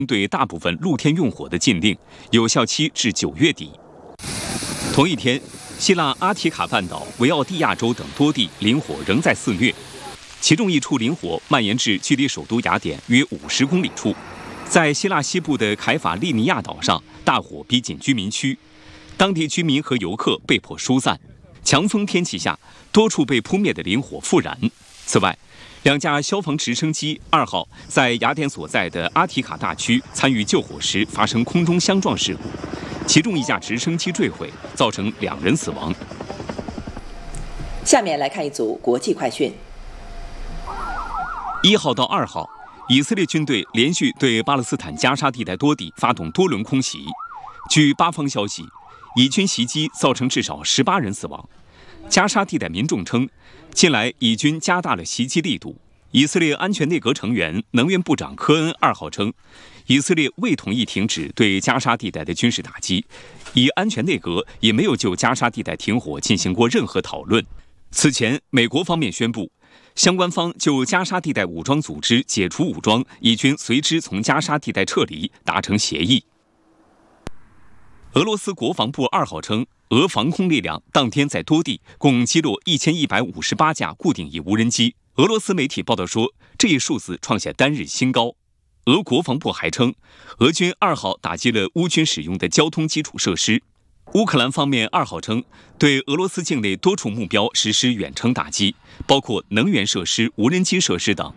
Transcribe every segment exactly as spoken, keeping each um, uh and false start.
对大部分露天用火的禁令，有效期至九月底。同一天，希腊阿提卡半岛、维奥蒂亚州等多地林火仍在肆虐，其中一处林火蔓延至距离首都雅典约五十公里处。在希腊西部的凯法利尼亚岛上，大火逼近居民区，当地居民和游客被迫疏散。强风天气下，多处被扑灭的林火复燃。此外，两架消防直升机二号在雅典所在的阿提卡大区参与救火时发生空中相撞事故，其中一架直升机坠毁，造成两人死亡。 下面来看一组国际快讯。 一号到二号，以色列军队连续对巴勒斯坦加沙地带多地发动多轮空袭。据巴方消息，以军袭击造成至少十八人死亡。加沙地带民众称，近来以军加大了袭击力度。以色列安全内阁成员、能源部长科恩二号称，以色列未同意停止对加沙地带的军事打击，以安全内阁也没有就加沙地带停火进行过任何讨论。此前，美国方面宣布，相关方就加沙地带武装组织解除武装，以军随之从加沙地带撤离达成协议。俄罗斯国防部二号称，俄防空力量当天在多地共击落一千一百五十八架固定翼无人机。俄罗斯媒体报道说，这一数字创下单日新高。俄国防部还称，俄军二号打击了乌军使用的交通基础设施。乌克兰方面二号称，对俄罗斯境内多处目标实施远程打击，包括能源设施、无人机设施等。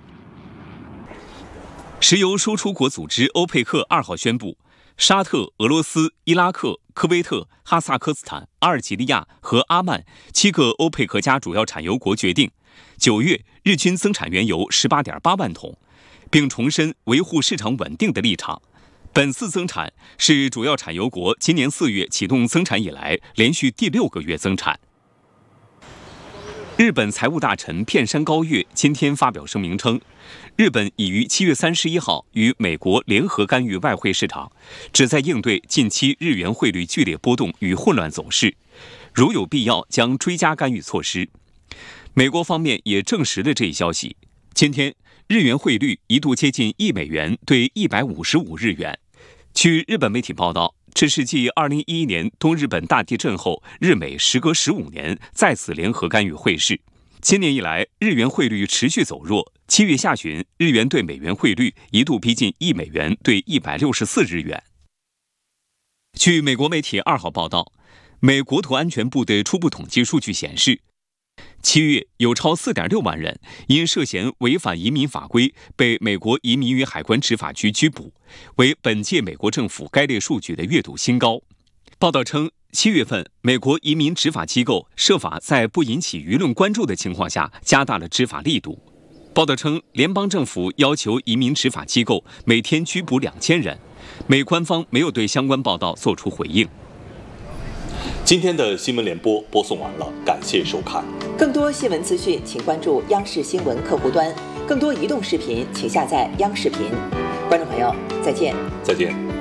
石油输出国组织欧佩克二号宣布，沙特、俄罗斯、伊拉克、科威特、哈萨克斯坦、阿尔及利亚和阿曼七个欧佩克加主要产油国决定，九月日均增产原油 十八点八万桶，并重申维护市场稳定的立场。本次增产是主要产油国今年四月启动增产以来连续第六个月增产。日本财务大臣片山高月今天发表声明称，日本已于七月三十一号与美国联合干预外汇市场，旨在应对近期日元汇率剧烈波动与混乱走势，如有必要将追加干预措施。美国方面也证实了这一消息。今天，日元汇率一度接近一美元兑一百五十五日元。据日本媒体报道，这是继二零一一年东日本大地震后，日美时隔十五年再次联合干预汇市。今年以来，日元汇率持续走弱。七月下旬，日元对美元汇率一度逼近一美元兑一百六十四日元。据美国媒体二号报道，美国土安全部的初步统计数据显示，七月有超 四点六万人因涉嫌违反移民法规被美国移民与海关执法局拘捕，为本届美国政府该类数据的月度新高。报道称，七月份美国移民执法机构设法在不引起舆论关注的情况下加大了执法力度。报道称，联邦政府要求移民执法机构每天拘捕两千人，美官方没有对相关报道做出回应。 今天的新闻联播播送完了，感谢收看。 更多新闻资讯，请关注央视新闻客户端。更多移动视频，请下载央视频。观众朋友，再见。 再见。